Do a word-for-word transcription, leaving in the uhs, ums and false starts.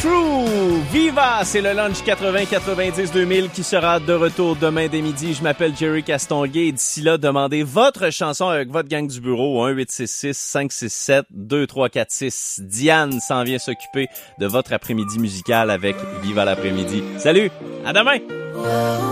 True! Viva! C'est le lunch quatre-vingts quatre-vingt-dix deux mille qui sera de retour demain dès midi. Je m'appelle Jerry Castonguay et d'ici là, demandez votre chanson avec votre gang du bureau au un huit six six cinq six sept deux trois quatre six. Diane s'en vient s'occuper de votre après-midi musical avec Viva l'après-midi. Salut! À demain!